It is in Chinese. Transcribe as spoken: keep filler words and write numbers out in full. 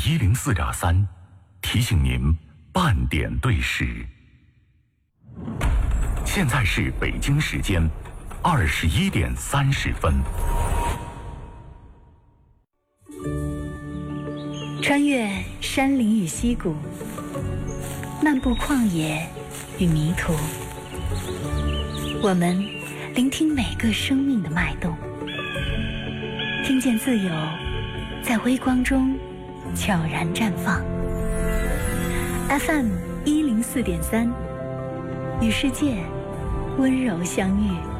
一零四点三，提醒您半点对时。现在是北京时间二十一点三十分。 穿越山林与溪谷，漫步旷野与迷途，我们聆听每个生命的脉动，听见自由在微光中悄然绽放。F M 一零四点三，与世界温柔相遇。